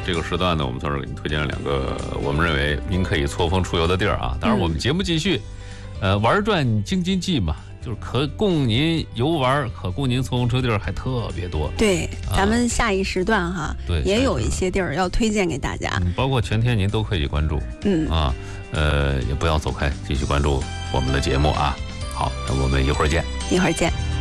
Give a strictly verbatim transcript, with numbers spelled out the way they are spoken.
这个时段呢，我们从这儿给您推荐了两个我们认为您可以错峰出游的地儿啊。当然，我们节目继续，嗯、呃，玩转京津冀嘛，就是可供您游玩、可供您错峰出游的地儿还特别多。 对，咱们下一时段哈， 对， 也有一些地儿要推荐给大家， 嗯，包括全天您都可以关注。 嗯啊，呃，也不要走开，继续关注我们的节目啊。好，那我们一会儿见， 一会儿见。